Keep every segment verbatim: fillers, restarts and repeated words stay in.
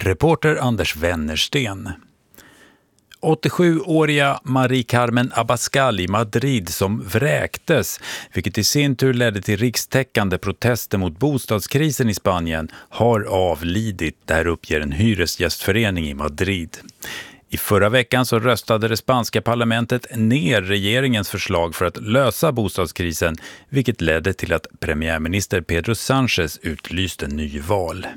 Reporter Anders Wennersten. åttiosjuåriga Marie Carmen Abascal i Madrid som vräktes, vilket i sin tur ledde till rikstäckande protester mot bostadskrisen i Spanien, har avlidit. Där uppger en hyresgästförening i Madrid. I förra veckan så röstade det spanska parlamentet ner regeringens förslag för att lösa bostadskrisen, vilket ledde till att premiärminister Pedro Sánchez utlyste nyval.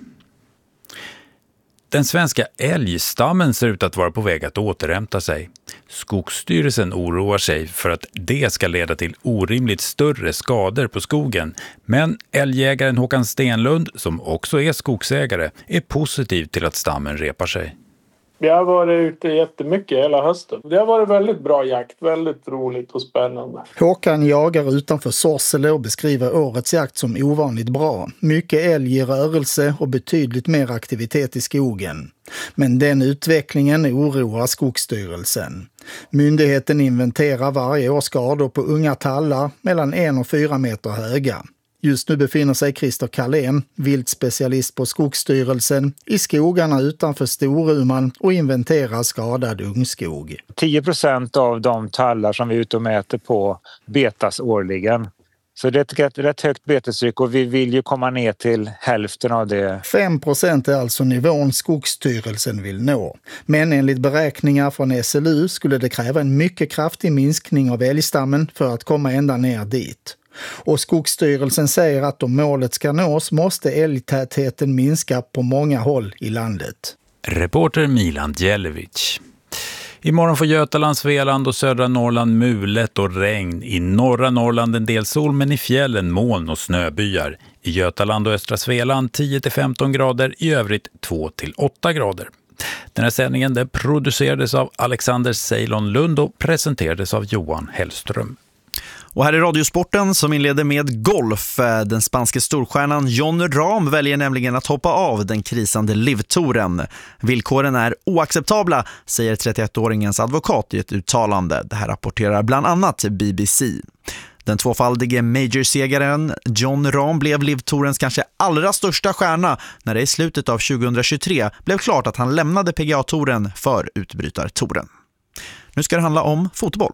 Den svenska älgstammen ser ut att vara på väg att återhämta sig. Skogsstyrelsen oroar sig för att det ska leda till orimligt större skador på skogen. Men älgjägaren Håkan Stenlund, som också är skogsägare, är positiv till att stammen repar sig. Jag har varit ute jättemycket hela hösten. Det har varit väldigt bra jakt, väldigt roligt och spännande. Håkan jagar utanför Sorsele och beskriver årets jakt som ovanligt bra. Mycket älg i rörelse och betydligt mer aktivitet i skogen. Men den utvecklingen oroar Skogsstyrelsen. Myndigheten inventerar varje år skador på unga tallar mellan en och fyra meter höga. Just nu befinner sig Christer Kalén, viltspecialist på Skogsstyrelsen, i skogarna utanför Storuman och inventerar skadad ungskog. tio procent av de tallar som vi är ute och mäter på betas årligen. Så det är ett rätt högt betestryck och vi vill ju komma ner till hälften av det. fem procent är alltså nivån Skogsstyrelsen vill nå. Men enligt beräkningar från S L U skulle det kräva en mycket kraftig minskning av älgstammen för att komma ända ner dit. Och Skogsstyrelsen säger att om målet ska nås måste älgtätheten minska på många håll i landet. Reporter Milan Djelevic. Imorgon får Götaland, Svealand och södra Norrland mulet och regn. I norra Norrland en del sol, men i fjällen moln och snöbyar. I Götaland och östra Svealand tio till femton grader, i övrigt två till åtta grader. Den här sändningen den producerades av Alexander Ceylon Lund och presenterades av Johan Hellström. Och här är Radiosporten som inleder med golf. Den spanske storstjärnan Jon Rahm väljer nämligen att hoppa av den krisande Live-touren. Villkoren är oacceptabla, säger trettioettåringens advokat i ett uttalande. Det här rapporterar bland annat B B C. Den tvåfaldige major-segaren Jon Rahm blev Live-tourens kanske allra största stjärna när det i slutet av tjugohundratjugotre blev klart att han lämnade P G A-touren för utbrytartouren. Nu ska det handla om fotboll.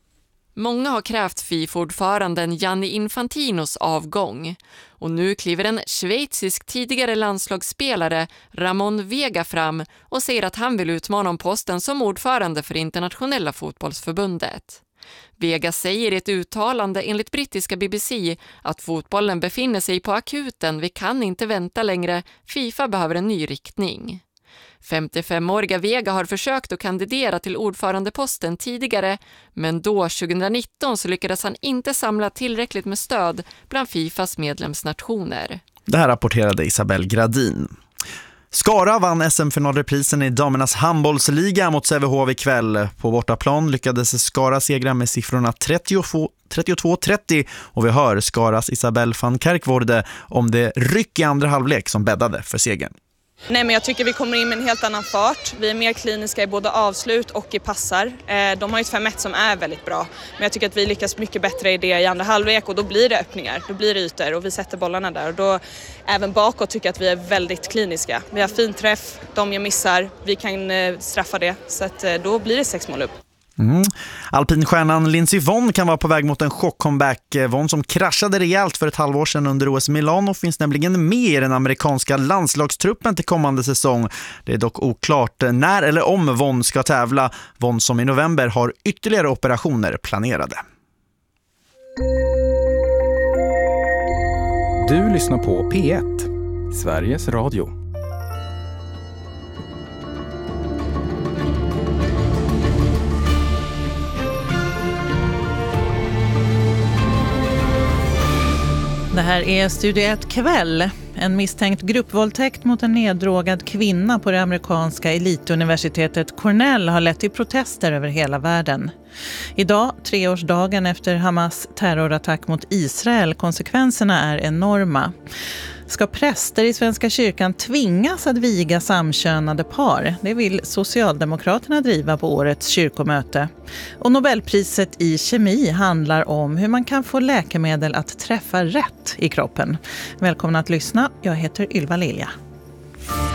Många har krävt FIFA-ordföranden Gianni Infantinos avgång. Och nu kliver en schweizisk tidigare landslagsspelare Ramon Vega fram och säger att han vill utmana om posten som ordförande för internationella fotbollsförbundet. Vega säger i ett uttalande enligt brittiska B B C att fotbollen befinner sig på akuten, vi kan inte vänta längre, FIFA behöver en ny riktning. femtiofemåriga Vega har försökt att kandidera till ordförandeposten tidigare, men då tjugohundranitton så lyckades han inte samla tillräckligt med stöd bland FIFAs medlemsnationer. Det här rapporterade Isabel Gradin. Skara vann S M-finalreprisen i damernas handbollsliga mot Sävehof ikväll. På bortaplan lyckades Skara segra med siffrorna trettiotvå trettio och vi hör Skaras Isabel van Kerkvorde om det ryck i andra halvlek som bäddade för segern. Nej, men jag tycker vi kommer in med en helt annan fart. Vi är mer kliniska i både avslut och i passar. De har ju ett fem ett som är väldigt bra. Men jag tycker att vi lyckas mycket bättre i det i andra halvlek och då blir det öppningar. Då blir det ytor och vi sätter bollarna där. Och då även bakåt tycker jag att vi är väldigt kliniska. Vi har fin träff, de jag missar, vi kan straffa det. Så att då blir det sex mål upp. Mm. Alpinstjärnan Lindsey Vonn kan vara på väg mot en chock-comeback. Vonn som kraschade rejält för ett halvår sedan under O S Milano finns nämligen med i den amerikanska landslagstruppen till kommande säsong. Det är dock oklart när eller om Vonn ska tävla. Vonn som i november har ytterligare operationer planerade. Du lyssnar på P ett, Sveriges Radio. Det här är Studio ett kväll. En misstänkt gruppvåldtäkt mot en neddrogad kvinna på det amerikanska elituniversitetet Cornell har lett till protester över hela världen. Idag, treårsdagen efter Hamas terrorattack mot Israel, konsekvenserna är enorma. Ska präster i Svenska kyrkan tvingas att viga samkönade par? Det vill Socialdemokraterna driva på årets kyrkomöte. Och Nobelpriset i kemi handlar om hur man kan få läkemedel att träffa rätt i kroppen. Välkomna att lyssna. Jag heter Ylva Lilja.